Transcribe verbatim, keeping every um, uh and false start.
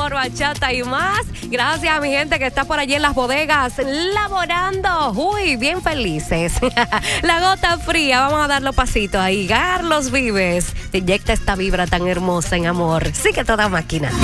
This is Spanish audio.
amor, bachata y más. Gracias a mi gente que está por allí en las bodegas laborando. Uy, bien felices. La gota fría, vamos a dar los pasitos ahí. Carlos Vives, te inyecta esta vibra tan hermosa en amor. Sí que toda máquina.